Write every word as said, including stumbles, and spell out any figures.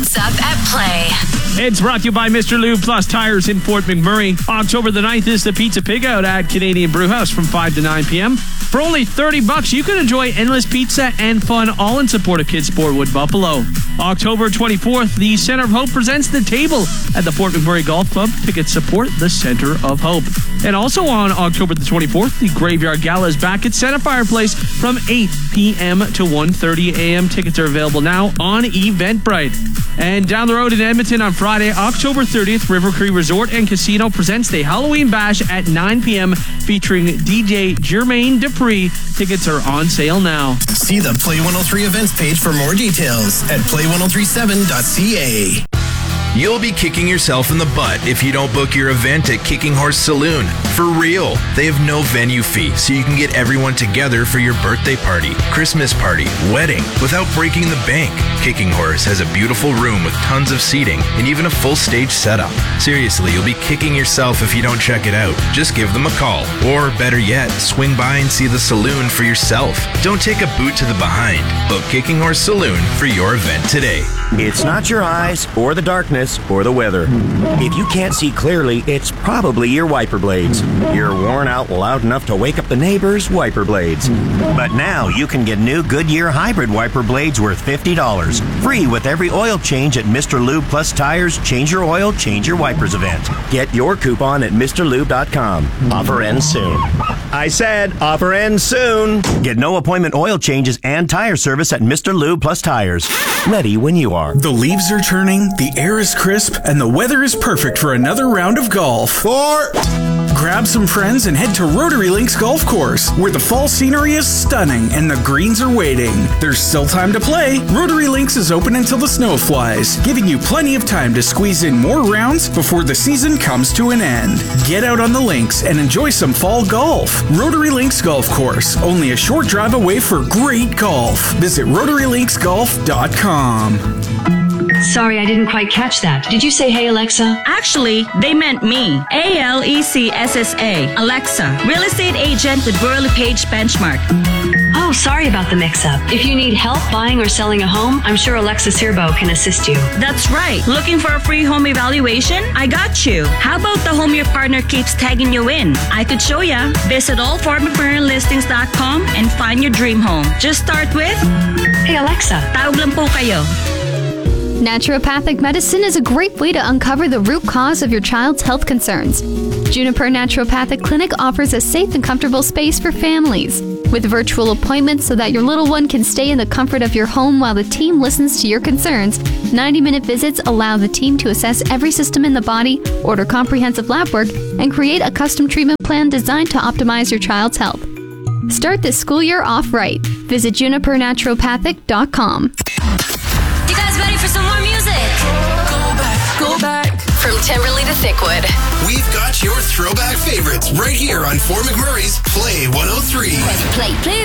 What's up at Play? It's brought to you by Mister Lube Plus Tires in Fort McMurray. October the ninth is the Pizza Pig Out at Canadian Brewhouse from five to nine p.m. For only thirty bucks, you can enjoy endless pizza and fun, all in support of Kids Sportwood Buffalo. October twenty-fourth, the Center of Hope presents The Table at the Fort McMurray Golf Club. Tickets support the Center of Hope. And also on October the twenty-fourth, the Graveyard Gala is back at Center Fireplace from eight p.m. to one thirty a.m. Tickets are available now on Eventbrite. And down the road in Edmonton on Friday, October thirtieth, River Cree Resort and Casino presents the Halloween Bash at nine p.m. featuring D J Jermaine Dupree. Tickets are on sale now. See the Play one oh three events page for more details at play ten thirty-seven dot c a. You'll be kicking yourself in the butt if you don't book your event at Kicking Horse Saloon. For real. They have no venue fee, so you can get everyone together for your birthday party, Christmas party, wedding, without breaking the bank. Kicking Horse has a beautiful room with tons of seating and even a full stage setup. Seriously, you'll be kicking yourself if you don't check it out. Just give them a call. Or better yet, swing by and see the saloon for yourself. Don't take a boot to the behind. Book Kicking Horse Saloon for your event today. It's not your eyes or the darkness or the weather. If you can't see clearly, it's probably your wiper blades. You're worn out loud enough to wake up the neighbors' wiper blades. But now you can get new Goodyear hybrid wiper blades worth fifty dollars. Free with every oil change at Mister Lube Plus Tires Change Your Oil, Change Your Wipers event. Get your coupon at Mr Lube dot com. Offer ends soon. I said offer ends soon. Get no appointment oil changes and tire service at Mister Lube Plus Tires. Ready when you are. The leaves are turning, the air is crisp, and the weather is perfect for another round of golf. Four. Grab some friends and head to Rotary Links Golf Course, where the fall scenery is stunning and the greens are waiting. There's still time to play. Rotary Links is open until the snow flies, giving you plenty of time to squeeze in more rounds before the season comes to an end. Get out on the links and enjoy some fall golf. Rotary Links Golf Course, only a short drive away for great golf. Visit rotary links golf dot com. Sorry, I didn't quite catch that. Did you say, hey, Alexa? Actually, they meant me. A L E C S S A. Alexa, real estate agent with Burley Page Benchmark. Oh, sorry about the mix-up. If you need help buying or selling a home, I'm sure Alexa Sirbo can assist you. That's right. Looking for a free home evaluation? I got you. How about the home your partner keeps tagging you in? I could show ya. Visit all fort mcmurray listings dot com and find your dream home. Just start with... Hey, Alexa. Tawag lang po kayo. Naturopathic medicine is a great way to uncover the root cause of your child's health concerns. Juniper Naturopathic Clinic offers a safe and comfortable space for families, with virtual appointments so that your little one can stay in the comfort of your home while the team listens to your concerns. ninety-minute visits allow the team to assess every system in the body, order comprehensive lab work, and create a custom treatment plan designed to optimize your child's health. Start this school year off right. Visit juniper naturopathic dot com. You guys ready for some more music? Go back, go back. From Timberley to Thickwood. We've got your throwback favorites right here on Fort McMurray's Play one oh three. Play, play.